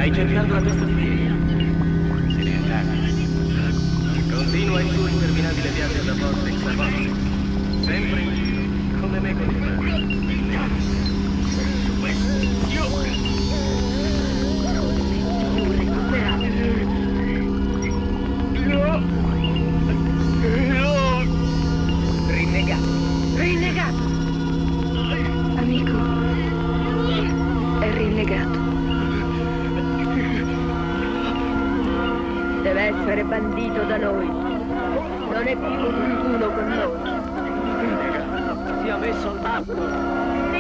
Stai cercando la testa di piedi. Se ne andate. Continua il tuo interminabile viaggio da Vortex a Vortex. Sempre in giro, come me con il mare. Rinnegato! Rinnegato! Amico, è rinnegato. Deve essere bandito da noi. Non è più opportuno con noi. Si è messo al tatto.